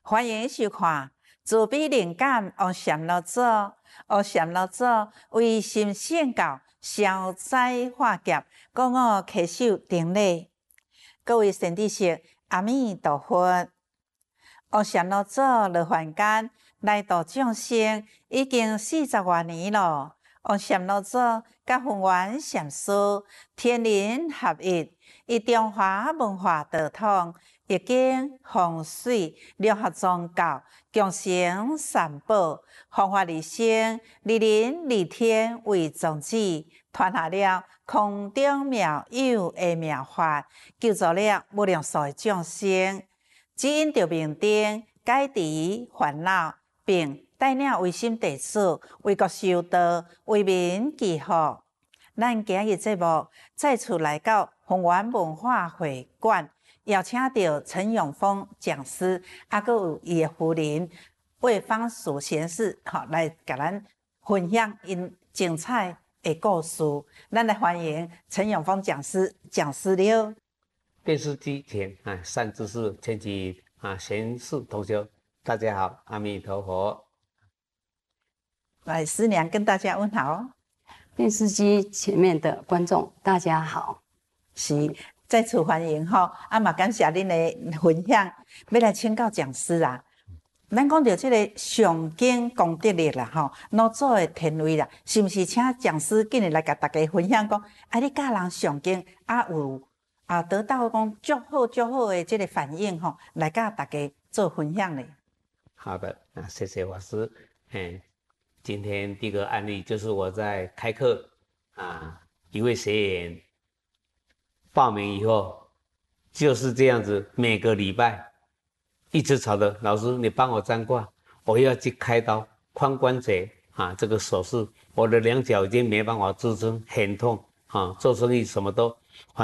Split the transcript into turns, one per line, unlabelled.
欢迎收看自比灵感王禅老祖。王禅老祖为心性教消灾化劫，鼓舞稽首顶礼。各位善知识，阿弥陀佛。王禅老祖落凡间来度众生，已经40多年了。王禅老祖甲弘源禅师天人合一，以中华文化道统。易经、风水、六合宗教，共成三宝，弘法利生，利人利天为宗旨，传下了空中妙有的妙法，救助了无量数的众生，指引着明灯，解除烦恼，并带领微心弟子为国修道，为民祈福。咱今日节目再次来到弘源文化会馆。邀请到陈永丰讲师，还有伊的夫人魏芳淑贤士，来甲咱分享因精彩的故事。咱来欢迎陈永丰讲师，讲师了。
电视机前善知识、前几贤士同学，大家好，阿弥陀佛。
来，师娘跟大家问好。
电视机前面的观众，大家好。
是。再次欢迎吼，嘛感谢恁的分享，要来请教讲师啊。咱讲到这个上经功德力啦，吼，老祖的天位啦，是毋是请讲师今日来甲大家分享讲，你教人上经有得到讲足好的这个反应吼，来甲大家做分享呢？
好的，谢谢法师。今天第一个案例就是我在开课一位学员。报名以后就是这样子，每个礼拜一直吵着老师，你帮我占卦，我要去开刀髋关节这个手术，我的两脚已经没办法支撑，很痛做生意什么都